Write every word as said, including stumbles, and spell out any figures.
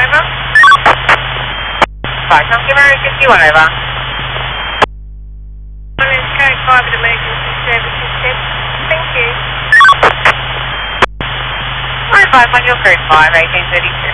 over. Right, Chunky Mary fifty-one over. One is code five at emergency services, Ted. Thank you. Alright, five on your code five, eighteen thirty-two.